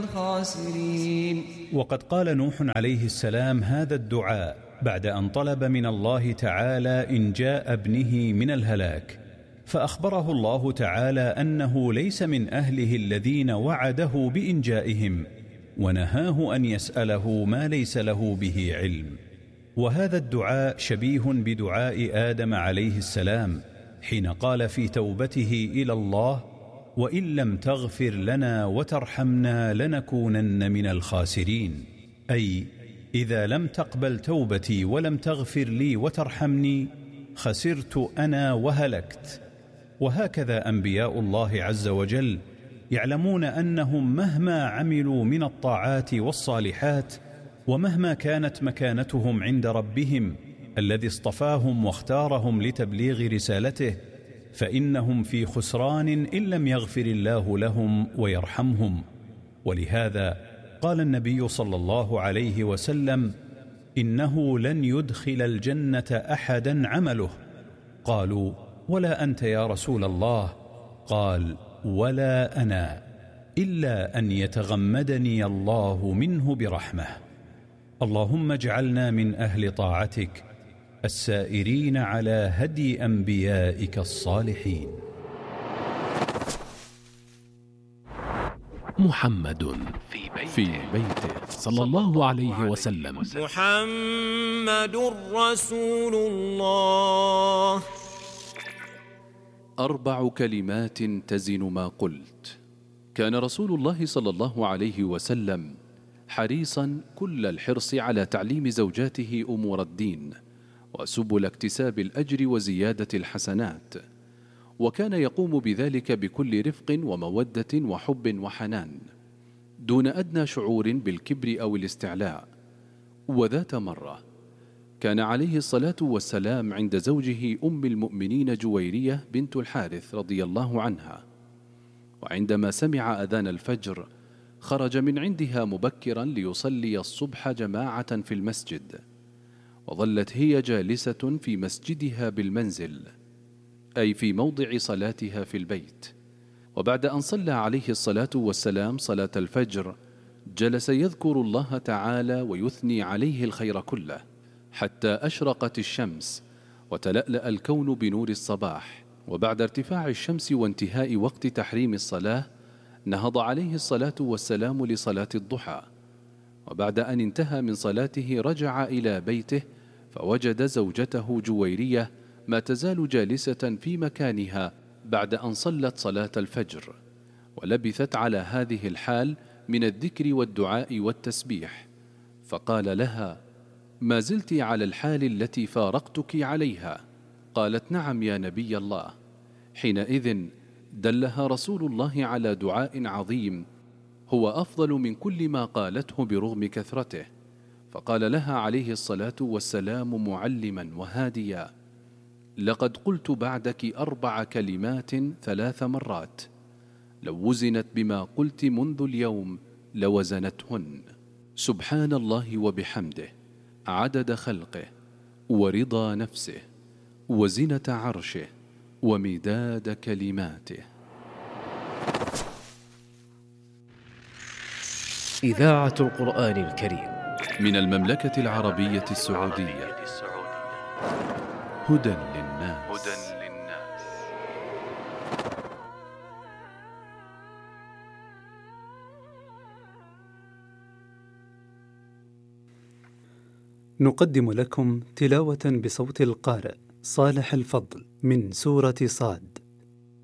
الخاسرين. وقد قال نوح عليه السلام هذا الدعاء بعد أن طلب من الله تعالى إنجاء ابنه من الهلاك، فأخبره الله تعالى أنه ليس من أهله الذين وعده بإنجائهم، ونهاه أن يسأله ما ليس له به علم. وهذا الدعاء شبيه بدعاء آدم عليه السلام حين قال في توبته إلى الله: وإن لم تغفر لنا وترحمنا لنكونن من الخاسرين، أي إذا لم تقبل توبتي ولم تغفر لي وترحمني خسرت أنا وهلكت. وهكذا أنبياء الله عز وجل يعلمون أنهم مهما عملوا من الطاعات والصالحات، ومهما كانت مكانتهم عند ربهم الذي اصطفاهم واختارهم لتبليغ رسالته، فإنهم في خسران إن لم يغفر الله لهم ويرحمهم. ولهذا قال النبي صلى الله عليه وسلم: إنه لن يدخل الجنة أحدا عمله. قالوا: ولا أنت يا رسول الله؟ قال: ولا أنا، إلا أن يتغمدني الله منه برحمة. اللهم اجعلنا من أهل طاعتك السائرين على هدي أنبيائك الصالحين. محمد في بيته صلى الله عليه وسلم. محمد رسول الله. 4 كلمات تزن ما قلت. كان رسول الله صلى الله عليه وسلم حريصا كل الحرص على تعليم زوجاته أمور الدين وسبل اكتساب الأجر وزيادة الحسنات، وكان يقوم بذلك بكل رفق ومودة وحب وحنان، دون أدنى شعور بالكبر أو الاستعلاء. وذات مرة كان عليه الصلاة والسلام عند زوجه أم المؤمنين جويرية بنت الحارث رضي الله عنها، وعندما سمع أذان الفجر خرج من عندها مبكرا ليصلي الصبح جماعة في المسجد، وظلت هي جالسة في مسجدها بالمنزل، أي في موضع صلاتها في البيت. وبعد أن صلى عليه الصلاة والسلام صلاة الفجر جلس يذكر الله تعالى ويثني عليه الخير كله، حتى أشرقت الشمس وتلألأ الكون بنور الصباح. وبعد ارتفاع الشمس وانتهاء وقت تحريم الصلاة نهض عليه الصلاة والسلام لصلاة الضحى، وبعد أن انتهى من صلاته رجع إلى بيته فوجد زوجته جويرية ما تزال جالسة في مكانها بعد أن صلت صلاة الفجر، ولبثت على هذه الحال من الذكر والدعاء والتسبيح، فقال لها: ما زلت على الحال التي فارقتك عليها؟ قالت: نعم يا نبي الله. حينئذ دلها رسول الله على دعاء عظيم هو أفضل من كل ما قالته برغم كثرته، فقال لها عليه الصلاة والسلام معلما وهاديا: لقد قلت بعدك 4 كلمات 3 مرات، لو وزنت بما قلت منذ اليوم لوزنتهن: سبحان الله وبحمده، عدد خلقه، ورضا نفسه، وزنة عرشه، ومداد كلماته. إذاعة القرآن الكريم من المملكة العربية السعودية. هدى للناس. نقدم لكم تلاوة بصوت القارئ صالح الفضل من سورة صاد.